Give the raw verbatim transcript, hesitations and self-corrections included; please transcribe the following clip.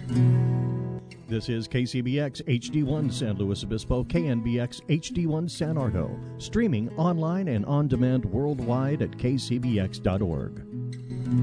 This is K C B X H D one San Luis Obispo, K N B X H D one San Argo, streaming online and on demand worldwide at k c b x dot org.